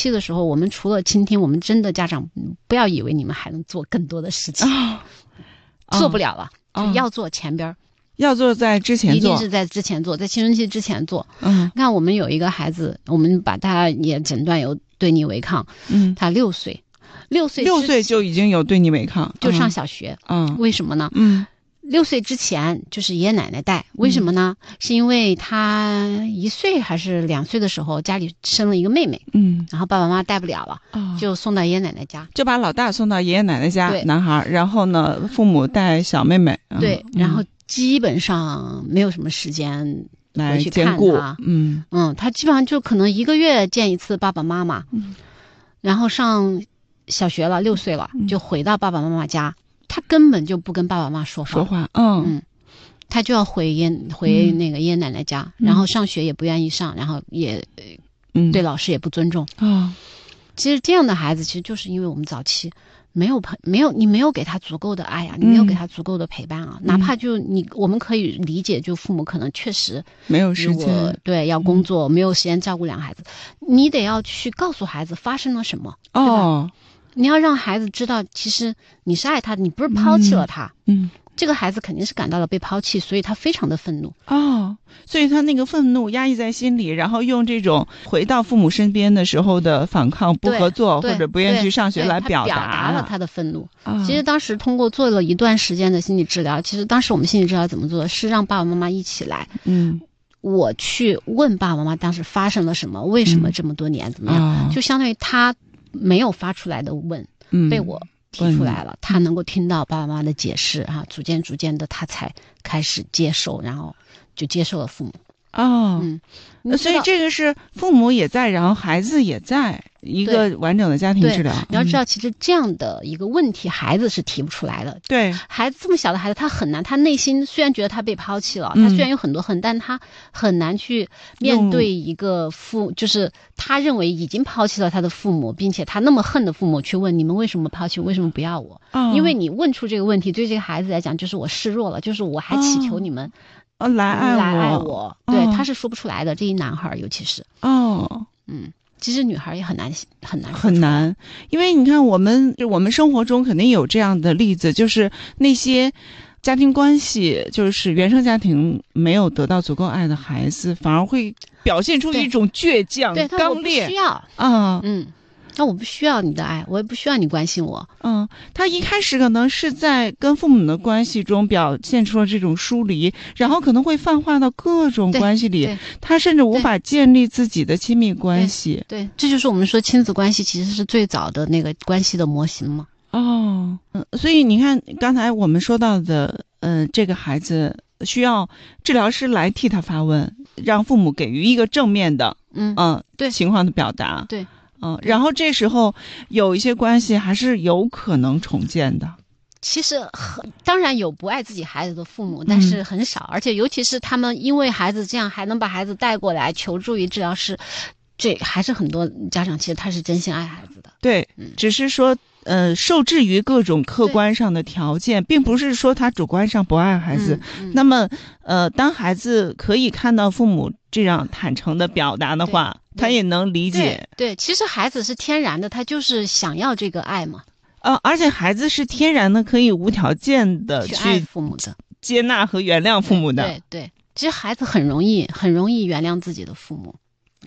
期的时候，我们除了倾听，我们真的家长不要以为你们还能做更多的事情，做不了了，就要做前边。 要做在之前做， 一定是在之前做，在青春期之前做。看我们有一个孩子，我们把他也诊断有对逆违抗。他6岁就已经有对逆违抗， 就上小学。为什么呢？6岁之前就是爷爷奶奶带，为什么呢？是因为他1岁还是2岁的时候，家里生了一个妹妹，然后爸爸妈妈带不了了，就送到爷爷奶奶家， 就把老大送到爷爷奶奶家，男孩，然后呢，父母带小妹妹， 对，然后基本上没有什么时间来回去看他，他基本上就可能1个月见一次爸爸妈妈，然后上小学了，6岁了，就回到爸爸妈妈家。他根本就不跟爸爸妈妈说话，他就要回那个爷爷奶奶家，然后上学也不愿意上，然后也对老师也不尊重。其实这样的孩子，其实就是因为我们早期你没有给他足够的爱啊，你没有给他足够的陪伴啊，哪怕我们可以理解，就父母可能确实没有时间， 对，要工作，没有时间照顾2个孩子，你得要去告诉孩子发生了什么，对吧？你要让孩子知道，其实你是爱他的，你不是抛弃了他。这个孩子肯定是感到了被抛弃，所以他非常的愤怒。 所以他那个愤怒压抑在心里，然后用这种回到父母身边的时候的反抗、不合作或者不愿意去上学来表达了他的愤怒。其实当时通过做了一段时间的心理治疗，其实当时我们心理治疗怎么做的？是让爸爸妈妈一起来。我去问爸爸妈妈当时发生了什么，为什么这么多年怎么样？就相当于他没有发出来的问，被我提出来了，他能够听到爸爸妈妈的解释逐渐的他才开始接受，然后就接受了父母。 所以这个是父母也在，然后孩子也在一个完整的家庭治疗。 你要知道，其实这样的一个问题，孩子是提不出来的。 对， 孩子这么小的孩子，他很难，他内心虽然觉得他被抛弃了，他虽然有很多恨，但他很难去面对一个就是他认为已经抛弃了他的父母，并且他那么恨的父母去问你们为什么抛弃我，为什么不要我？因为你问出这个问题，对这个孩子来讲，就是我示弱了，就是我还祈求你们。来爱我，对，他是说不出来的。这一男孩尤其是其实女孩也很难， 因为你看我们生活中肯定有这样的例子，就是那些家庭关系就是原生家庭没有得到足够爱的孩子，反而会表现出一种倔强、刚烈。 不需要那我不需要你的爱，我也不需要你关心我。 他一开始可能是在跟父母的关系中表现出了这种疏离，然后可能会泛化到各种关系里，他甚至无法建立自己的亲密关系。 对，这就是我们说亲子关系其实是最早的那个关系的模型嘛。 所以你看刚才我们说到的，这个孩子需要治疗师来替他发问，让父母给予一个正面的情况的表达。 对。 然后这时候有一些关系还是有可能重建的。 其实当然有不爱自己孩子的父母，但是很少，而且尤其是他们因为孩子这样还能把孩子带过来求助于治疗师，这还是很多家长其实他是真心爱孩子的。 对，只是说受制于各种客观上的条件，并不是说他主观上不爱孩子。那么当孩子可以看到父母这样坦诚的表达的话，他也能理解。 对，其实孩子是天然的，他就是想要这个爱嘛。 而且孩子是天然的可以无条件的去爱父母的， 接纳和原谅父母的。 对，其实孩子很容易原谅自己的父母。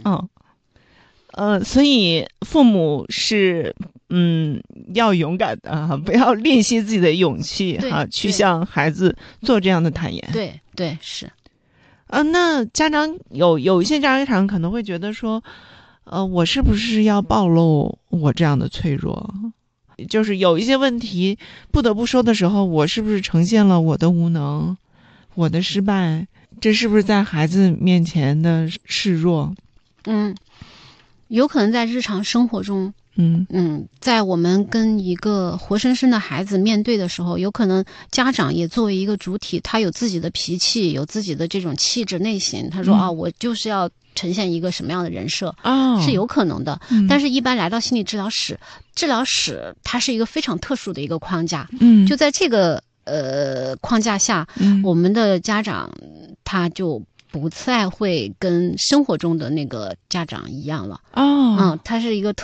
所以父母是要勇敢的不要吝惜自己的勇气去向孩子做这样的坦言。 对是。 那家长有一些家长可能会觉得说，我是不是要暴露我这样的脆弱？就是有一些问题不得不说的时候，我是不是呈现了我的无能，我的失败？这是不是在孩子面前的示弱？ 有可能在日常生活中，在我们跟一个活生生的孩子面对的时候，有可能家长也作为一个主体，他有自己的脾气，有自己的这种气质内心。他说我就是要呈现一个什么样的人设，是有可能的。但是一般来到心理治疗室它是一个非常特殊的一个框架。就在这个框架下，我们的家长他就不再会跟生活中的那个家长一样了。它是一个